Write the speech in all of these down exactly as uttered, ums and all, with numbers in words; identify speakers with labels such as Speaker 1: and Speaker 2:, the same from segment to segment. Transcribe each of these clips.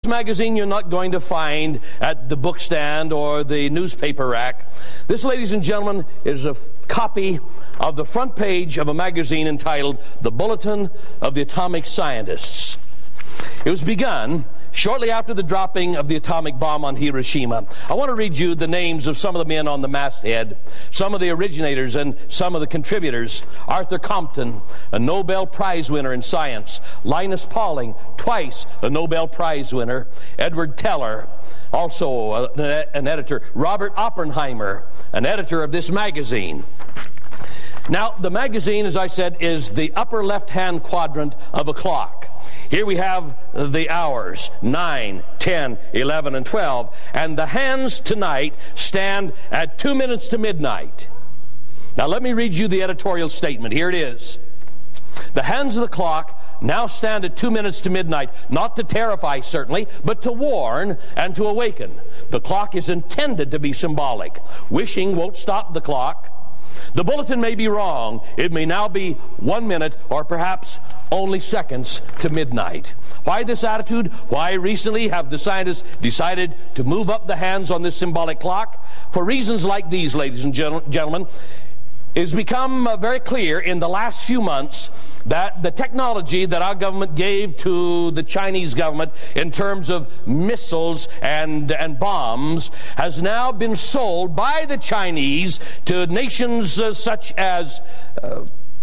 Speaker 1: magazine you're not going to find at the bookstand or the newspaper rack. This, ladies and gentlemen, is a f- copy of the front page of a magazine entitled The Bulletin of the Atomic Scientists. It was begun shortly after the dropping of the atomic bomb on Hiroshima. I want to read you the names of some of the men on the masthead, some of the originators and some of the contributors. Arthur Compton, a Nobel Prize winner in science. Linus Pauling, twice a Nobel Prize winner. Edward Teller, also an editor. Robert Oppenheimer, an editor of this magazine. Now, the magazine, as I said, is the upper left-hand quadrant of a clock. Here we have the hours, nine, ten, eleven, and twelve. And the hands tonight stand at two minutes to midnight. Now let me read you the editorial statement. Here it is. The hands of the clock now stand at two minutes to midnight, not to terrify certainly, but to warn and to awaken. The clock is intended to be symbolic. Wishing won't stop the clock. The bulletin may be wrong. It may now be one minute or perhaps only seconds to midnight. Why this attitude? Why recently have the scientists decided to move up the hands on this symbolic clock? For reasons like these, ladies and gentlemen, it has become very clear in the last few months that the technology that our government gave to the Chinese government in terms of missiles and, and bombs has now been sold by the Chinese to nations uh, such as uh,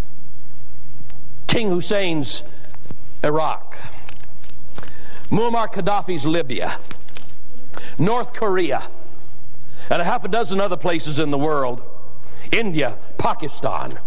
Speaker 1: King Hussein's Iraq, Muammar Gaddafi's Libya, North Korea, and a half a dozen other places in the world. India, Pakistan.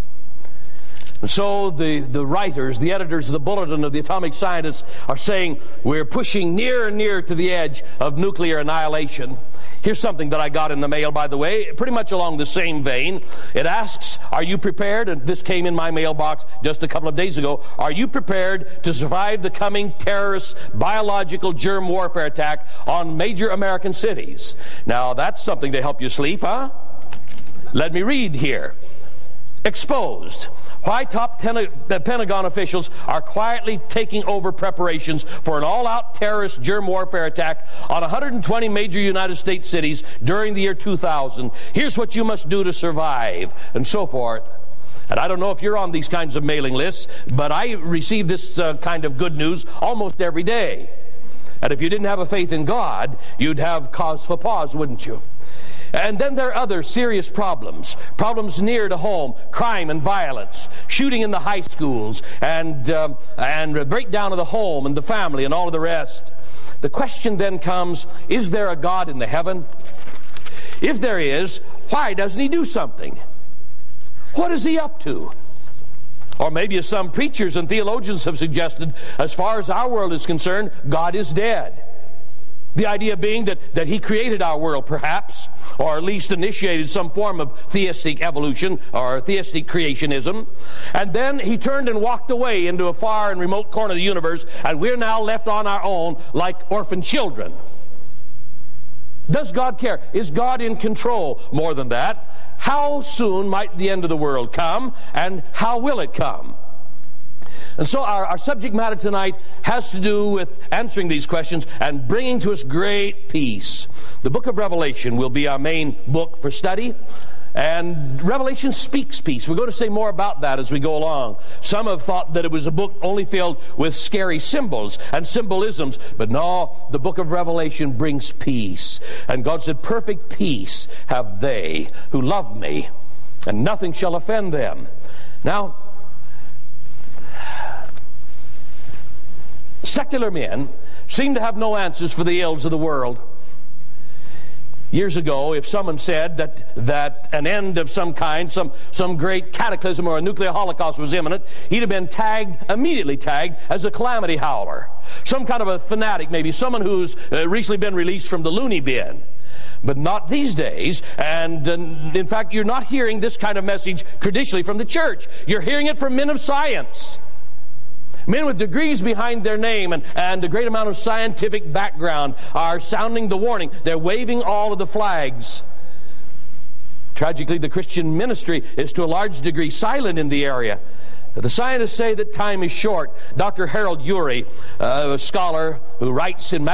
Speaker 1: And so the, the writers, the editors of the Bulletin of the Atomic Scientists are saying we're pushing nearer and nearer to the edge of nuclear annihilation. Here's something that I got in the mail, by the way, pretty much along the same vein. It asks, are you prepared? And this came in my mailbox just a couple of days ago. Are you prepared to survive the coming terrorist biological germ warfare attack on major American cities? Now, that's something to help you sleep, huh? Let me read here. Exposed. Why top ten, uh, Pentagon officials are quietly taking over preparations for an all-out terrorist germ warfare attack on one hundred twenty major United States cities during the year two thousand. Here's what you must do to survive, and so forth. And I don't know if you're on these kinds of mailing lists, but I receive this uh, kind of good news almost every day. And if you didn't have a faith in God, you'd have cause for pause, wouldn't you? And then there are other serious problems, problems near to home, crime and violence, shooting in the high schools, and uh, and breakdown of the home and the family and all of the rest. The question then comes, is there a God in the heaven? If there is, why doesn't he do something? What is he up to? Or maybe, as some preachers and theologians have suggested, as far as our world is concerned, God is dead. The idea being that, that he created our world, perhaps, or at least initiated some form of theistic evolution or theistic creationism. And then he turned and walked away into a far and remote corner of the universe, and we're now left on our own like orphan children. Does God care? Is God in control? More than that, how soon might the end of the world come, and how will it come? And so our, our subject matter tonight has to do with answering these questions and bringing to us great peace. The book of Revelation will be our main book for study. And Revelation speaks peace. We're going to say more about that as we go along. Some have thought that it was a book only filled with scary symbols and symbolisms. But no, the book of Revelation brings peace. And God said, perfect peace have they who love me, and nothing shall offend them. Now, secular men seem to have no answers for the ills of the world. Years ago, if someone said that that an end of some kind, some, some great cataclysm or a nuclear holocaust was imminent, he'd have been tagged, immediately tagged, as a calamity howler. Some kind of a fanatic, maybe someone who's uh, recently been released from the loony bin. But not these days, and uh, in fact, you're not hearing this kind of message traditionally from the church. You're hearing it from men of science. Men with degrees behind their name and, and a great amount of scientific background are sounding the warning. They're waving all of the flags. Tragically, the Christian ministry is to a large degree silent in the area. The scientists say that time is short. Doctor Harold Urey, uh, a scholar who writes in